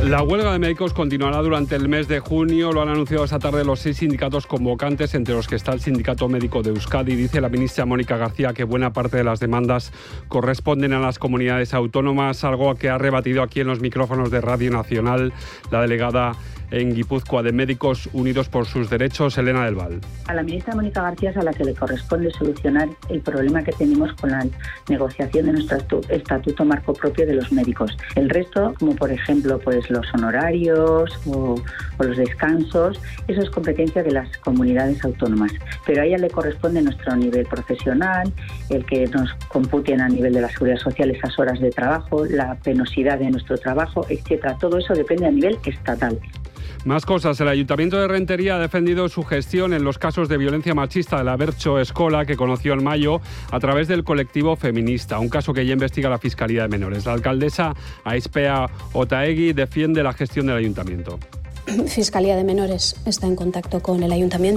La huelga de médicos continuará durante el mes de junio. Lo han anunciado esta tarde los 6 sindicatos convocantes, entre los que está el Sindicato Médico de Euskadi. Dice la ministra Mónica García que buena parte de las demandas corresponden a las comunidades autónomas, algo que ha rebatido aquí en los micrófonos de Radio Nacional la delegada en Guipúzcoa de Médicos Unidos por sus Derechos, Elena del Val. A la ministra Mónica García es a la que le corresponde solucionar el problema que tenemos con la negociación de nuestro estatuto marco propio de los médicos. El resto, como por ejemplo pues los honorarios o los descansos, eso es competencia de las comunidades autónomas. Pero a ella le corresponde nuestro nivel profesional, el que nos computen a nivel de la Seguridad Social esas horas de trabajo, la penosidad de nuestro trabajo, etcétera. Todo eso depende a nivel estatal. Más cosas. El Ayuntamiento de Rentería ha defendido su gestión en los casos de violencia machista de la Bertso Escola, que conoció en mayo a través del colectivo feminista, un caso que ya investiga la Fiscalía de Menores. La alcaldesa Aispea Otaegui defiende la gestión del Ayuntamiento. Fiscalía de Menores está en contacto con el Ayuntamiento.